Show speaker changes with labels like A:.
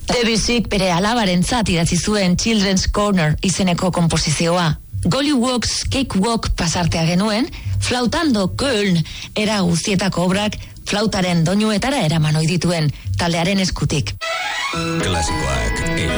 A: Debussyk bere alabarentzat idatzi zuen Children's Corner izeneko komposizioa. Gollywalks Cakewalk pasartea genuen, Flautando Köln era guztietako obrak flautaren doinuetara eraman ohi dituen taldearen eskutik.
B: Klasikoak